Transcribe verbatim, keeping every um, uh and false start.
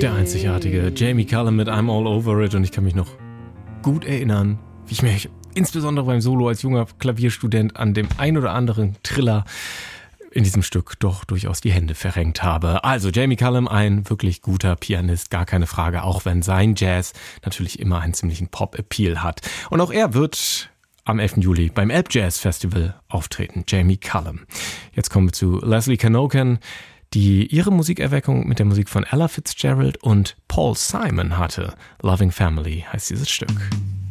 Der einzigartige Jamie Cullum mit I'm All Over It. Und ich kann mich noch gut erinnern, wie ich mich insbesondere beim Solo als junger Klavierstudent an dem ein oder anderen Triller in diesem Stück doch durchaus die Hände verrenkt habe. Also Jamie Cullum, ein wirklich guter Pianist, gar keine Frage, auch wenn sein Jazz natürlich immer einen ziemlichen Pop-Appeal hat. Und auch er wird am elften Juli beim Elb Jazz Festival auftreten, Jamie Cullum. Jetzt kommen wir zu Leslie Knoken, die ihre Musikerweckung mit der Musik von Ella Fitzgerald und Paul Simon hatte. Loving Family heißt dieses Stück.